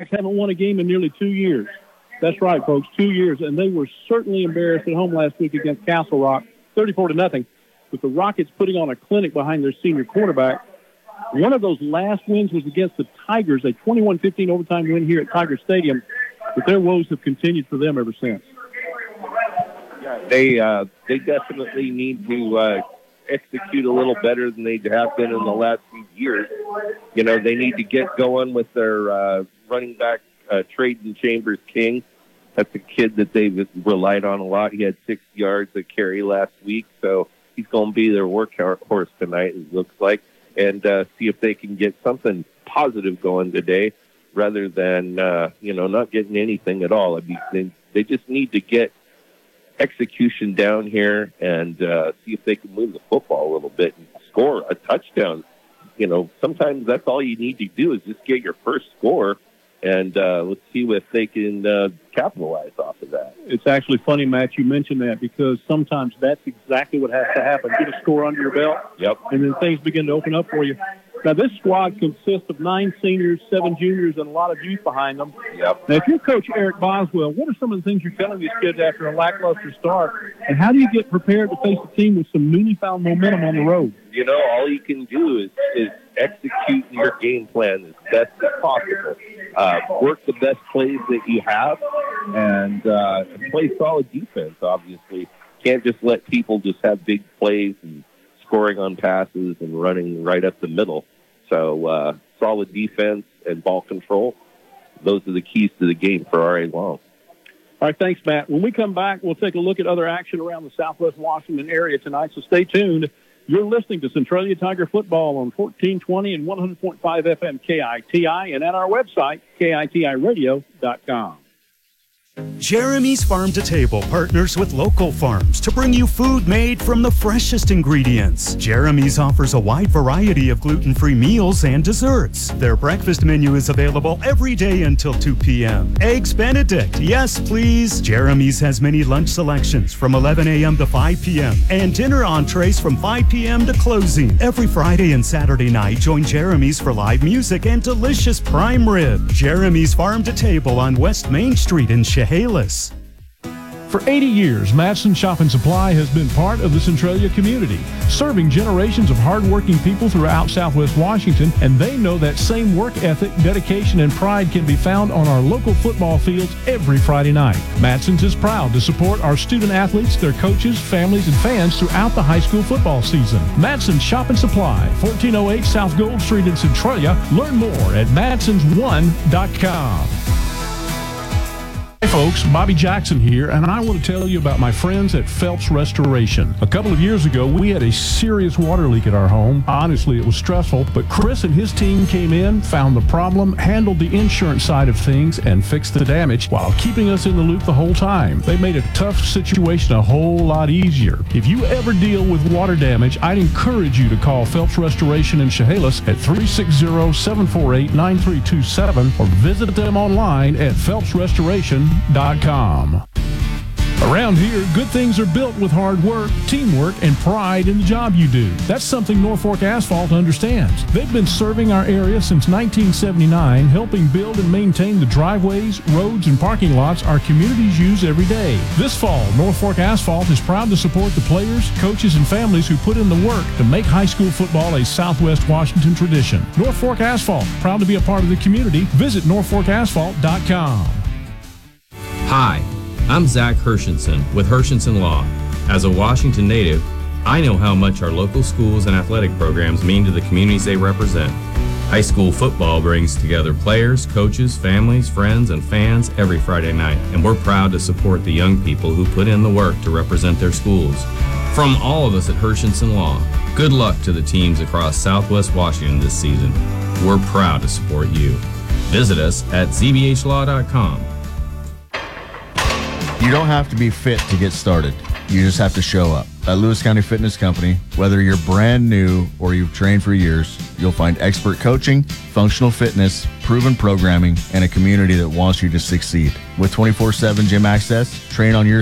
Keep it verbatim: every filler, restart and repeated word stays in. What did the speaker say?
Razorbacks haven't won a game in nearly two years. That's right, folks, two years. And they were certainly embarrassed at home last week against Castle Rock, thirty-four to nothing. With the Rockets putting on a clinic behind their senior quarterback. One of those last wins was against the Tigers, a twenty-one fifteen overtime win here at Tiger Stadium. But their woes have continued for them ever since. Yeah, they uh, they definitely need to uh, execute a little better than they have been in the last few years. You know, they need to get going with their uh, running back, uh, Traden Chambers King. That's a kid that they've relied on a lot. He had six yards a carry last week, so he's going to be their workhorse tonight, it looks like, and uh, see if they can get something positive going today rather than, uh, you know, not getting anything at all. I mean, they, they just need to get execution down here and uh, see if they can move the football a little bit and score a touchdown. You know, sometimes that's all you need to do is just get your first score, and uh, let's see if they can uh, capitalize off of that. It's actually funny, Matt, you mentioned that, because sometimes that's exactly what has to happen. Get a score under your belt, yep, and then things begin to open up for you. Now, this squad consists of nine seniors, seven juniors, and a lot of youth behind them. Yep. Now, if you're Coach Eric Boswell, what are some of the things you're telling these kids after a lackluster start, and how do you get prepared to face a team with some newly found momentum on the road? You know, all you can do is, is execute your game plan as best as possible. Uh, work the best plays that you have, and uh, play solid defense, obviously. Can't just let people just have big plays and scoring on passes and running right up the middle. So uh, solid defense and ball control, those are the keys to the game for R A Long. All right, thanks, Matt. When we come back, we'll take a look at other action around the Southwest Washington area tonight, so stay tuned. You're listening to Centralia Tiger Football on fourteen twenty and one hundred point five F M K I T I and at our website, K I T I radio dot com. Jeremy's Farm to Table partners with local farms to bring you food made from the freshest ingredients. Jeremy's offers a wide variety of gluten-free meals and desserts. Their breakfast menu is available every day until two p.m. Eggs Benedict, yes please. Jeremy's has many lunch selections from eleven a.m. to five p.m. and dinner entrees from five p.m. to closing. Every Friday and Saturday night, join Jeremy's for live music and delicious prime rib. Jeremy's Farm to Table on West Main Street in Chehalis. For eighty years, Madsen Shop and Supply has been part of the Centralia community, serving generations of hardworking people throughout Southwest Washington, and they know that same work ethic, dedication, and pride can be found on our local football fields every Friday night. Madsen's is proud to support our student athletes, their coaches, families, and fans throughout the high school football season. Madsen Shop and Supply, fourteen oh eight South Gold Street in Centralia. Learn more at madsens one dot com. Hey folks, Bobby Jackson here, and I want to tell you about my friends at Phelps Restoration. A couple of years ago, we had a serious water leak at our home. Honestly, it was stressful, but Chris and his team came in, found the problem, handled the insurance side of things, and fixed the damage while keeping us in the loop the whole time. They made a tough situation a whole lot easier. If you ever deal with water damage, I'd encourage you to call Phelps Restoration in Chehalis at three six zero, seven four eight, nine three two seven or visit them online at phelps restoration dot com. Around here, good things are built with hard work, teamwork, and pride in the job you do. That's something Norfolk Asphalt understands. They've been serving our area since nineteen seventy-nine, helping build and maintain the driveways, roads, and parking lots our communities use every day. This fall, Norfolk Asphalt is proud to support the players, coaches, and families who put in the work to make high school football a Southwest Washington tradition. Norfolk Asphalt, proud to be a part of the community. Visit norfolk asphalt dot com. Hi, I'm Zach Hershenson with Hershenson Law. As a Washington native, I know how much our local schools and athletic programs mean to the communities they represent. High school football brings together players, coaches, families, friends, and fans every Friday night, and we're proud to support the young people who put in the work to represent their schools. From all of us at Hershenson Law, good luck to the teams across Southwest Washington this season. We're proud to support you. Visit us at z b h law dot com. You don't have to be fit to get started. You just have to show up. At Lewis County Fitness Company, whether you're brand new or you've trained for years, you'll find expert coaching, functional fitness, proven programming, and a community that wants you to succeed. With twenty-four seven gym access, train on your